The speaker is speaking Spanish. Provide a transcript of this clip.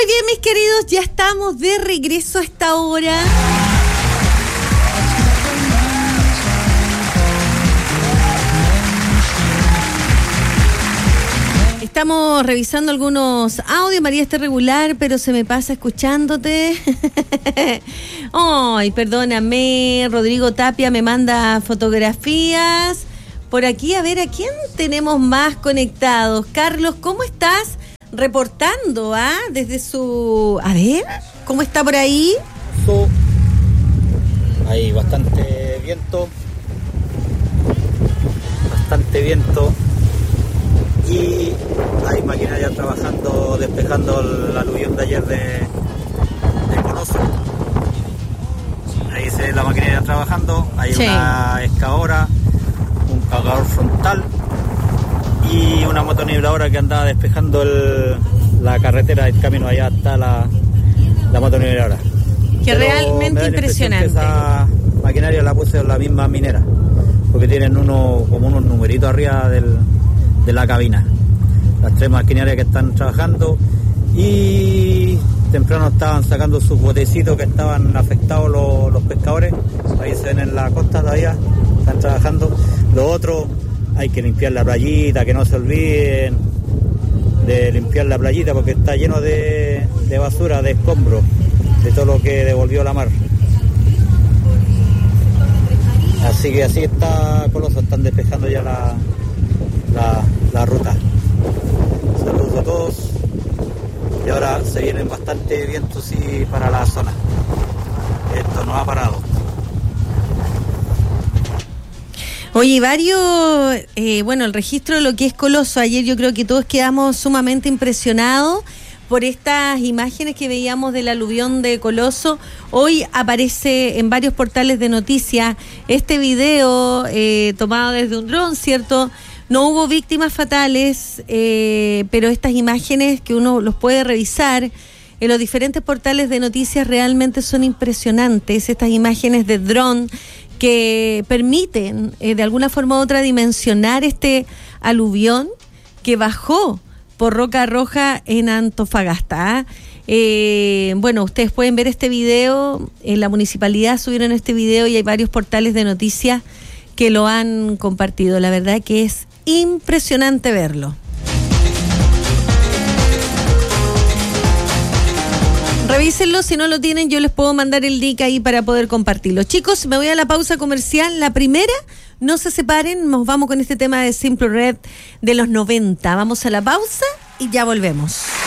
bien, mis queridos, ya estamos de regreso a esta hora. Estamos revisando algunos audios. María está regular, pero se me pasa escuchándote. Ay, perdóname. Rodrigo Tapia me manda fotografías. Por aquí, a ver, ¿a quién tenemos más conectados? Carlos, ¿cómo estás? Reportando, desde su... A ver, ¿cómo está por ahí? Hay bastante viento. Y hay maquinaria trabajando, despejando el aluvión de ayer de Coloso. Ahí se ve la maquinaria trabajando. Hay una excavadora, un cargador frontal y una motoniveladora que andaba despejando la carretera del camino. Allá está la motoniveladora. Que realmente impresionante. Esa maquinaria la puse en la misma minera, porque tienen como unos numeritos arriba de la cabina. Las 3 maquinarias que están trabajando, y temprano estaban sacando sus botecitos que estaban afectados los pescadores. Ahí se ven en la costa todavía, están trabajando. Lo otro, hay que limpiar la playita, que no se olviden de limpiar la playita porque está lleno de basura, de escombros, de todo lo que devolvió la mar. Así que así está Coloso, están despejando ya la ruta. Saludos a todos. Y ahora se vienen bastante vientos para la zona. Esto no ha parado. Oye, varios, el registro de lo que es Coloso. Ayer yo creo que todos quedamos sumamente impresionados por estas imágenes que veíamos del aluvión de Coloso. Hoy aparece en varios portales de noticias este video tomado desde un dron, ¿cierto? No hubo víctimas fatales, pero estas imágenes que uno los puede revisar en los diferentes portales de noticias realmente son impresionantes. Estas imágenes de dron que permiten de alguna forma u otra dimensionar este aluvión que bajó por Roca Roja en Antofagasta. Ustedes pueden ver este video, en la municipalidad subieron este video y hay varios portales de noticias que lo han compartido. La verdad que es impresionante verlo. Revísenlo, si no lo tienen yo les puedo mandar el link ahí para poder compartirlo. Chicos, me voy a la pausa comercial, la primera, no se separen, nos vamos con este tema de Simple Red de los 90. Vamos a la pausa y ya volvemos.